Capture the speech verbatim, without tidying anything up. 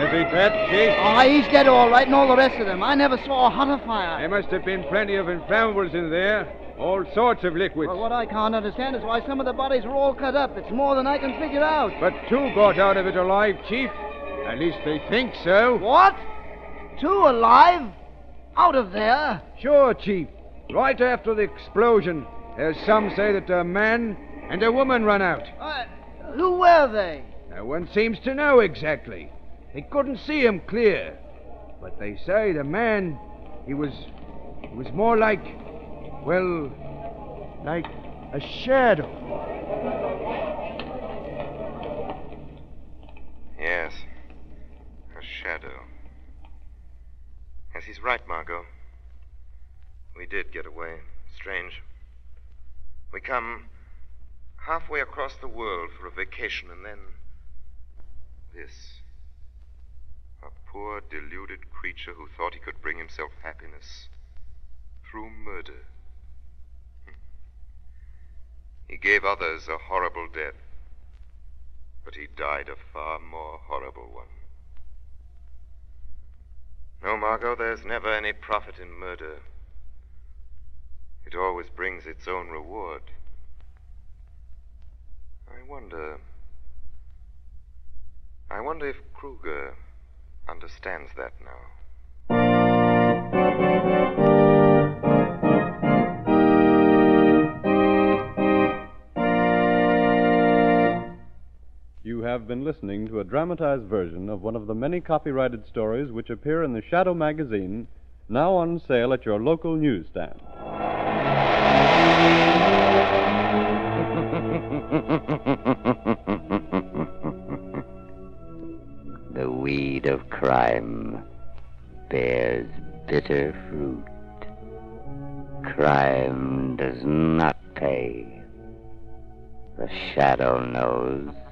Was he dead, Chief? Oh, he's dead all right, and all the rest of them. I never saw a hotter fire. There must have been plenty of inflammables in there. All sorts of liquids. Well, what I can't understand is why some of the bodies were all cut up. It's more than I can figure out. But two got out of it alive, Chief. At least they think so. What? Two alive? Out of there? Sure, Chief. Right after the explosion, there's some say that a man and a woman run out. Uh, who were they? No one seems to know exactly. They couldn't see him clear. But they say the man, he was... he was more like... well, like a shadow. Yes, a shadow. Yes, he's right, Margot. We did get away. Strange. We come halfway across the world for a vacation, and then this. A poor, deluded creature who thought he could bring himself happiness through murder. He gave others a horrible death, but he died a far more horrible one. No, Margot, there's never any profit in murder. It always brings its own reward. I wonder... I wonder if Kruger understands that now. You have been listening to a dramatized version of one of the many copyrighted stories which appear in the Shadow magazine, now on sale at your local newsstand. The weed of crime bears bitter fruit. Crime does not pay. The shadow knows.